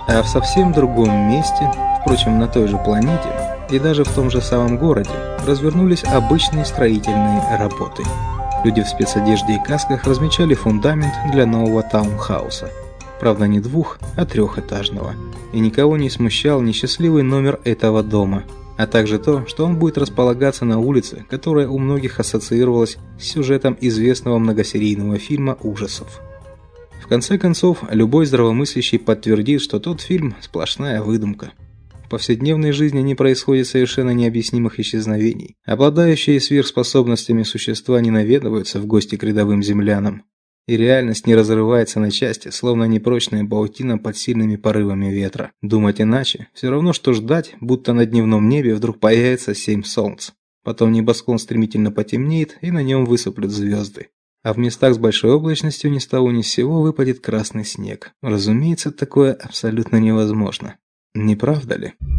А в совсем другом месте, впрочем, на той же планете и даже в том же самом городе, развернулись обычные строительные работы. Люди в спецодежде и касках размечали фундамент для нового таунхауса. Правда, не двух, а трехэтажного. И никого не смущал несчастливый номер этого дома, а также то, что он будет располагаться на улице, которая у многих ассоциировалась с сюжетом известного многосерийного фильма ужасов. В конце концов, любой здравомыслящий подтвердит, что тот фильм – сплошная выдумка. В повседневной жизни не происходит совершенно необъяснимых исчезновений. Обладающие сверхспособностями существа не наведываются в гости к рядовым землянам. И реальность не разрывается на части, словно непрочная паутина под сильными порывами ветра. Думать иначе – все равно, что ждать, будто на дневном небе вдруг появится 7 солнц. Потом небосклон стремительно потемнеет, и на нем высыплют звезды. А в местах с большой облачностью ни с того ни с сего выпадет красный снег. Разумеется, такое абсолютно невозможно. Не правда ли?